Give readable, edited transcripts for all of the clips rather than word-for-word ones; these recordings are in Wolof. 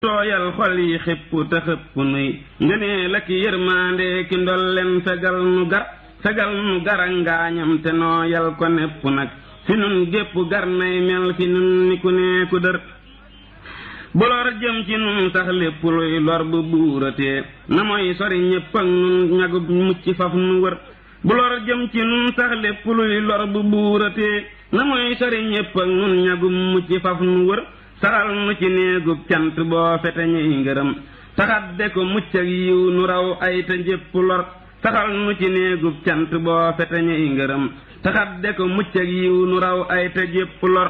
tooyal xol yi xépp te xëpp nuy ngënee la ki yërmaande ki ndolleen fegal nu gar ak ngaañam te nooyal ko nepp nag fi nun gépp gar nay mel fi nun ni ku nee ku dër bu lor jëm ci nun sax lépp luy lor bu buuratee na mooy sori ñépp ak nun ñagub mucc faf nu wër bu lor jëm ci nun sax lépp luy lor bu buuratee na mooy sori ñépp ak nun ñagub mucc faf nu wër saxal nu ci néegub cant boo fete ñuy ngërëm taxadde ko mucc ak yiw nu raw ay te njépp lor saxal nu ci néegub cant boo fete ñuy ngërëm taxadde ko mucc ak yiw nu raw ay te njépp lor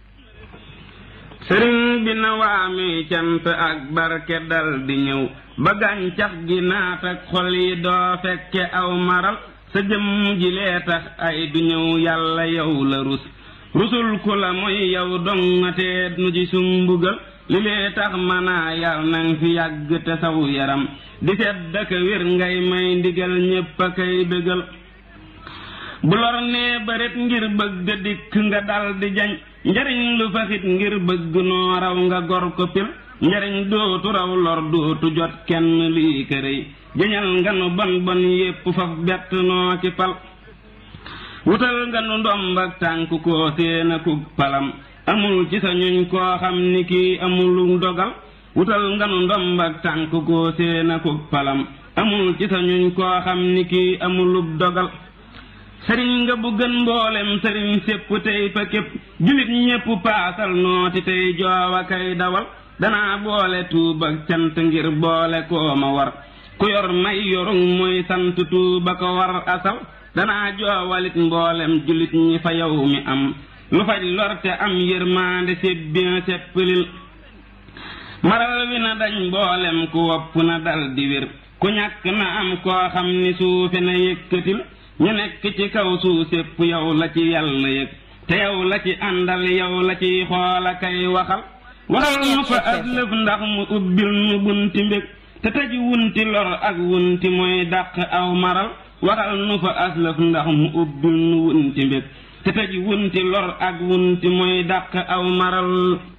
sëriñ bi na waami cant ak barke dal di ñëw ba gàncax gi naat ak xol yi doo fekke aw maral sa jëmm ji lee tax ay du ñëw yàlla yow la rusul ku la mooy yow dongatee nu ci sumbugal li lee tax manaa yal nang fi yàgg te saw yaram di sedd ak wér ngay may ndigal ñépp a kay bégal bu lor nee baret ngir bëgg dikk nga dal di jañ njariñ lu faxit ngir bëgg noo raw nga gor ko pil njariñ dootu raw lor dootu jot kenn lii kërëy jañal nga nu bon bon yépp faf bett noo ki pal wutal nga nu ndomb ak tànk koo séena kub palam amul ci sa ñuñ koo xam ni kii amulu dogal wutal nga nu ndomb ak tànk koo séena kub palam amul ci sa ñuñ koo xam ni kii amulub dogal sëriñ nga bu gën mboolem sëriñ sépp tey fa képp julit ñépp paasal nooti tey joowa kay dawal danaa boole tuub ak cant ngir boole koo ma war ku yor may yorug mooy sant tuuba ko war asal danaa joowalit mboolem julit ñi fa yow mi am lu faj lor te am yërmaande sébbin seppalil maral wi na dañ mboolem ku wopp na dal di wér ku ñàkk na am koo xam ni suufe na yëkkatil ñu nekk ci kaw suuf sépp yow la ci yàlla yëg te yow la ci àndal yow la ci xoola kay waxal nu fa aslëf ndax mu ubbil nu bunti mbég te tëj wunti lor ak wunti mooy dàq aw maral waxal nu fa aslëf ndax mu ubbil nu wunti mbég te tëj wunti lor ak wunti mooy dàq aw maral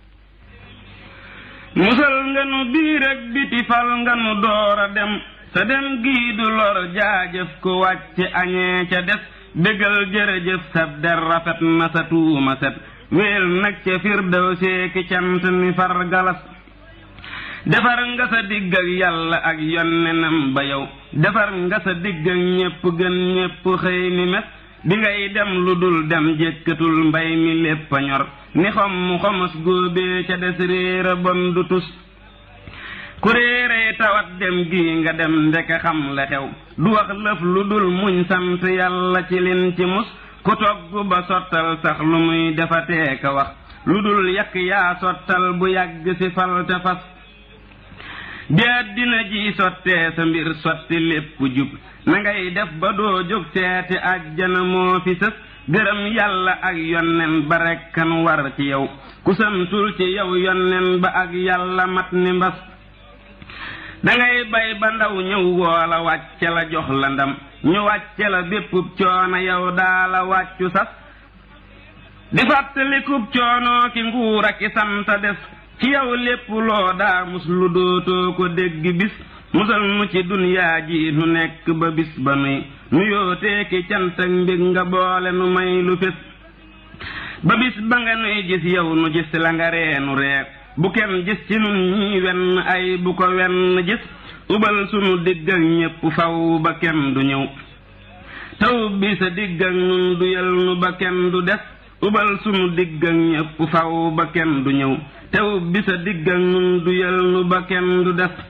musal nga nu biir ak biti fal nga nu door a dem sa dem gii du lor jaajëf ko wàcc añee ca des bégal jërëjëf sab der rafet na sa tuuma set wéel nag ca firdawsee ki cant ni far galas defar nga sa digg ak yàlla ak yonnenam ba yow defar nga sa digg ak ñépp gën ñépp xëy ni mes bi ngay dem lu dul dem jékkatul mbay mi lépp a ñor ni xomos góobee ca des réera bon du tus ku réeree tawat dem gi nga dem ndeke xam la xew du wax lëf lu dul muñ sant yàlla ci lin ci mus ku togg ba sottal sax lu muy defatee ka wax lu dul yàq yaa sottal bu yàgg si fal te fas bi àddina ji sottee sa mbir sotti lépp jub na ngay def ba doo jóg seeti àjjana moo fi sës gërëm yàlla ak yonnen ba rekkan war ci yow ku santul ci yow yonnen ba ak yàlla mat ni mbas dangay bay ba ndaw ñëw woola wàcce la jox la ndam ñu wàcce la béppub coono yow daala wàccu sas di fàttalikub coonoo ki nguur ak i santa des ci yow lépp loo daa mus lu dootoo ko dégg bis musal nu ci dunyaa ji nu nekk ba bis ba nuy nu yootee ki cant ak mbég nga boole nu may lu fés ba bis ba nga nuy gis yow nu gis la nga reenu ree bu kenn gis ci nun ñi wenn ay bu ko wenn gis ubal sunu digg ak ñépp faw ba kenn du ñëw taw bi sa digg ak nun du yal nu ba kenn du des ubal sunu digg ak ñépp faw ba kenn du ñëw taw bi sa digg ak nun du yal nu ba kenn du des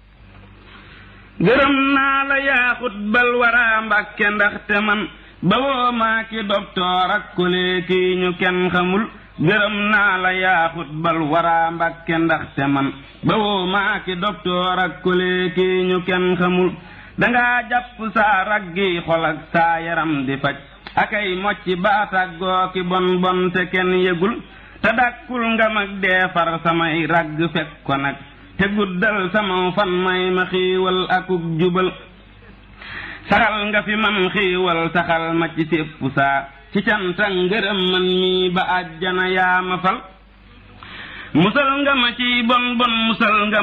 gërëm naa la yaa xutbal waraa Mbàkke ndaxte man ba woo maa ki doktoor ak kulee kii ñu kenn xamul gërëm naa la yaa xutbal waraa Mbàkke ndaxte man ba woo maa ki doktoor ak kulee kii ñu kenn xamul dangaa jàpp saa raggi xol ak saa yaram di faj akay mocci baatàggoo ki bon bon te kenn yëgul te dàkkul nga mag dee far samay ragg fekk ko nag te guddal sama fan may ma xiiwal akuk jubal saxal nga fi man xiiwal saxal ma ci sépp saa ci canta ngërëm man mii ba àjjana yaa ma fal musal nga ma ci bon bon musal nga